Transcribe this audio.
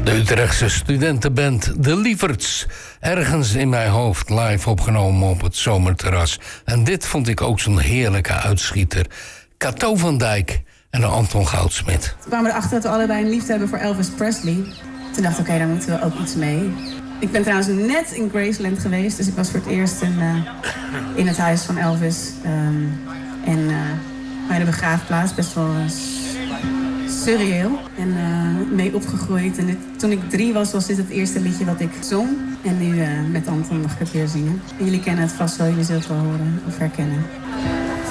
De Utrechtse studentenband De Lieverts. Ergens in mijn hoofd live opgenomen op het zomerterras. En dit vond ik ook zo'n heerlijke uitschieter. Cato van Dijk en Anton Goudsmit. We kwamen erachter dat we allebei een liefde hebben voor Elvis Presley. Toen dacht ik, oké, daar moeten we ook iets mee. Ik ben trouwens net in Graceland geweest. Dus ik was voor het eerst in het huis van Elvis. Bij de begraafplaats. Best wel surreëel. En mee opgegroeid. En toen ik 3 was dit het eerste liedje wat ik zong. En nu met Anton mag ik het weer zingen. En jullie kennen het vast wel. Jullie zullen het wel horen of herkennen.